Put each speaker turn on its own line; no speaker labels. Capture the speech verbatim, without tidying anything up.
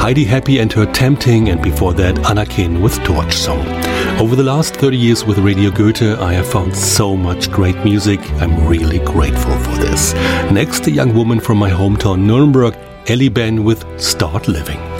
Heidi Happy and her Tempting, and before that Anakin with Torch Song. Over the last thirty years with Radio Goethe, I have found so much great music. I'm really grateful for this. Next, a young woman from my hometown Nuremberg, Ellie Ben with Start Living.